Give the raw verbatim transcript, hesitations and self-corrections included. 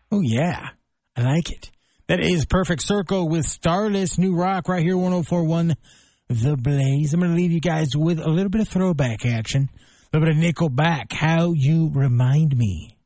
Oh, yeah. I like it. That is Perfect Circle with Starless New Rock right here, one oh four point one The Blaze. I'm going to leave you guys with a little bit of throwback action, a little bit of Nickelback, How You Remind Me.